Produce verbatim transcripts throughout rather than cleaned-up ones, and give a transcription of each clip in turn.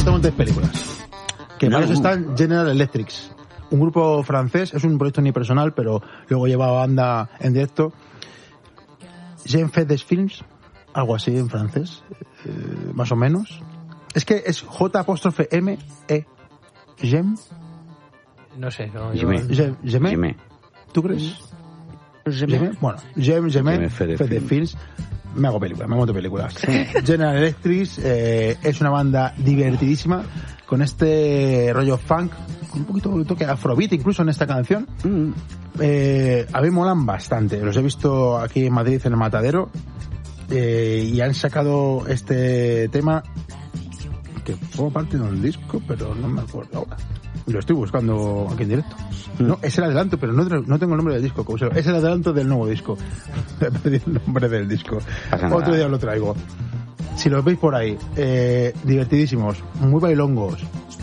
tenemos tres películas. Que No, varios no. están General Electric, un grupo francés, es un proyecto unipersonal, pero luego lleva banda en directo. Jean fait des films, algo así en francés, eh, más o menos. Es que es J apóstrofe M E. Jean. No sé. No, Jimé. Jean- Jemé. Jimé. ¿Tú crees? Jemé. Bueno, Jean Jemé Jemé fait des fait des films. films. Me hago películas, me monto películas. General Electric eh, es una banda divertidísima con este rollo funk, con un poquito de toque afrobeat incluso en esta canción. Mm. Eh, a mí molan bastante. Los he visto aquí en Madrid en el Matadero eh, y han sacado este tema que forma parte del disco, pero no me acuerdo ahora. Lo estoy buscando aquí en directo. No, es el adelanto, pero no, no tengo el nombre del disco. Como se- es el adelanto del nuevo disco. Me he perdido el nombre del disco. Pasa nada. Otro día lo traigo. Si los veis por ahí, eh, divertidísimos, muy bailongos,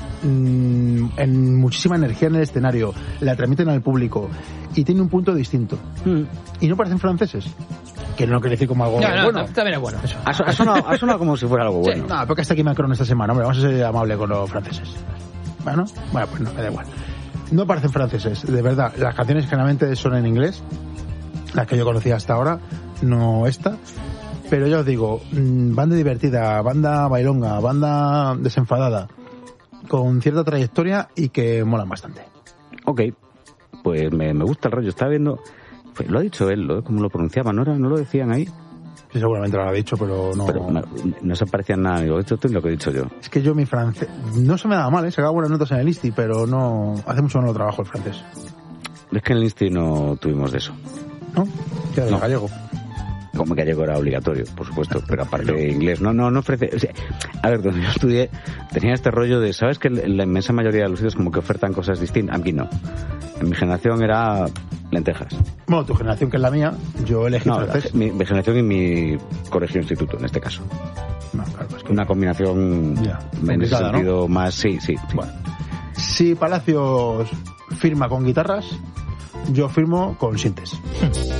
mmm, en muchísima energía en el escenario, la transmiten al público y tiene un punto distinto. Mm. Y no parecen franceses. Que no quiere decir como algo No, no, bueno. también es bueno eso. Ha, so- ha sonado, ha sonado como si fuera algo bueno. No, porque está aquí Macron esta semana, hombre, vamos a ser amables con los franceses. Bueno, bueno, pues no, me da igual. No parecen franceses, de verdad. Las canciones generalmente son en inglés, las que yo conocía hasta ahora, no esta. Pero ya os digo, mmm, banda divertida, banda bailonga, banda desenfadada, con cierta trayectoria y que molan bastante. Ok, pues me, me gusta el rollo. Estaba viendo... pues lo ha dicho él, ¿no? ¿Cómo lo pronunciaba? ¿No, era- no lo decían ahí? Sí, seguramente lo habrá dicho, pero no... Pero no, no se parecía nada. Digo, esto es lo que he dicho yo. Es que yo mi francés... No se me daba mal, ¿eh? Sacaba buenas notas en el ISTI, pero no... Hace mucho que no lo trabajo el francés. Es que en el Insti no tuvimos de eso. ¿No? Queda de No. gallego. Como gallego era obligatorio, por supuesto, pero aparte de inglés. No, no, no ofrece... o sea, a ver, donde yo estudié tenía este rollo de... ¿Sabes que en la inmensa mayoría de los sitios como que ofertan cosas distintas? Aquí no. En mi generación era lentejas. Bueno, tu generación, que es la mía, yo elegí No, francés. mi, mi generación y mi colegio instituto, en este caso. No, claro, es que... Una combinación Ya, en ese complicada, ¿no? sentido más... Sí, sí, sí. Bueno. Si Palacios firma con guitarras, yo firmo con sintes.